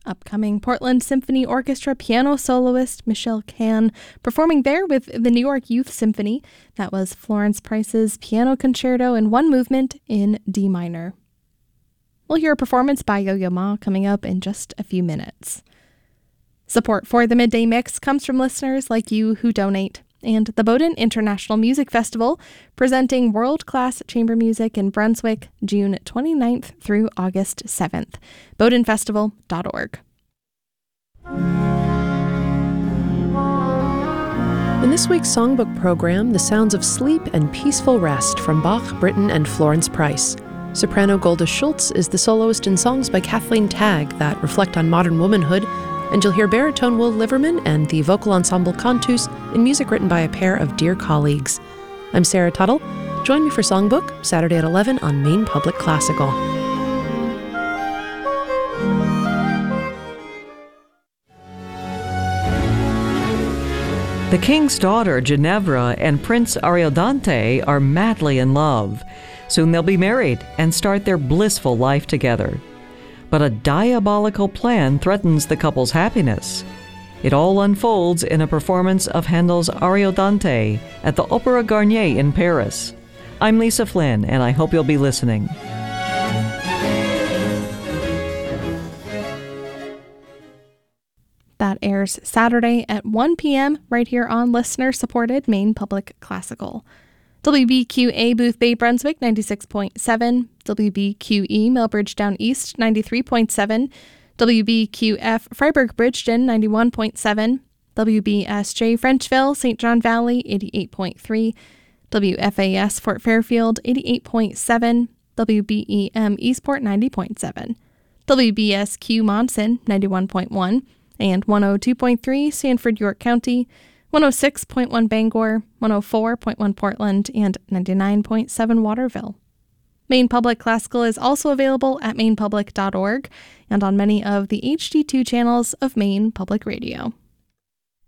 Upcoming Portland Symphony Orchestra piano soloist Michelle Kahn performing there with the New York Youth Symphony. That was Florence Price's Piano Concerto in One Movement in D minor. We'll hear a performance by Yo-Yo Ma coming up in just a few minutes. Support for the Midday Mix comes from listeners like you who donate, and the Bowdoin International Music Festival, presenting world-class chamber music in Brunswick, June 29th through August 7th. BowdoinFestival.org. In this week's songbook program, the sounds of sleep and peaceful rest from Bach, Britten, and Florence Price. Soprano Golda Schultz is the soloist in songs by Kathleen Tagg that reflect on modern womanhood, and you'll hear baritone Will Liverman and the vocal ensemble Cantus in music written by a pair of dear colleagues. I'm Sarah Tuttle. Join me for Songbook, Saturday at 11 on Maine Public Classical. The king's daughter, Ginevra, and Prince Ariodante are madly in love. Soon they'll be married and start their blissful life together. But a diabolical plan threatens the couple's happiness. It all unfolds in a performance of Handel's Ariodante at the Opéra Garnier in Paris. I'm Lisa Flynn, and I hope you'll be listening. That airs Saturday at 1 p.m. right here on listener-supported Maine Public Classical. WBQA Booth Bay Brunswick 96.7, WBQE Millbridge Down East 93.7, WBQF Freiburg Bridgeton 91.7, WBSJ Frenchville St. John Valley 88.3, WFAS Fort Fairfield 88.7, WBEM Eastport 90.7, WBSQ Monson 91.1, and 102.3 Sanford York County, 106.1 Bangor, 104.1 Portland, and 99.7 Waterville. Maine Public Classical is also available at mainepublic.org and on many of the HD2 channels of Maine Public Radio.